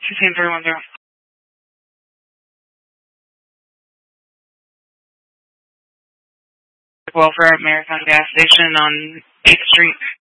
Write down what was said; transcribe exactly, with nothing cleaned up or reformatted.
fifteen three one zero. Welfare at Marathon Gas Station on eighth Street.